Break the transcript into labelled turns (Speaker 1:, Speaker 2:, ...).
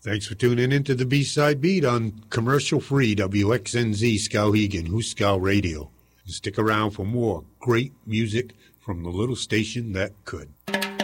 Speaker 1: Thanks for tuning into the B-Side Beat on commercial-free WXNZ Skowhegan, Hooskow Radio. Stick around for more great music from the little station that could.